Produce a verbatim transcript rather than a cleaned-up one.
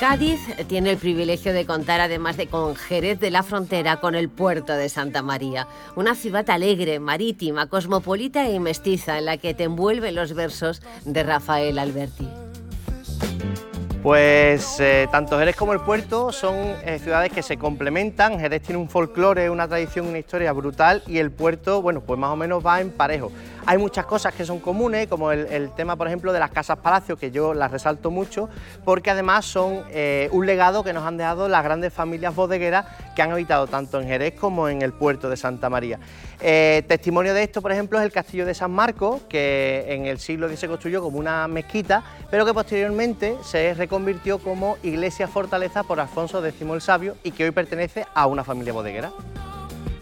Cádiz tiene el privilegio de contar, además de con Jerez de la Frontera, con el puerto de Santa María, una ciudad alegre, marítima, cosmopolita y mestiza en la que te envuelven los versos de Rafael Alberti. Pues eh, tanto Jerez como el puerto son eh, ciudades que se complementan. Jerez tiene un folclore, una tradición, una historia brutal, y el puerto, bueno, pues más o menos va en parejo. Hay muchas cosas que son comunes, como el, el tema, por ejemplo, de las casas palacio, que yo las resalto mucho, porque además son eh, un legado que nos han dejado las grandes familias bodegueras que han habitado tanto en Jerez como en el puerto de Santa María. Eh, testimonio de esto, por ejemplo, es el castillo de San Marcos, que en el siglo diez se construyó como una mezquita, pero que posteriormente se reconvirtió como iglesia fortaleza por Alfonso X el Sabio y que hoy pertenece a una familia bodeguera.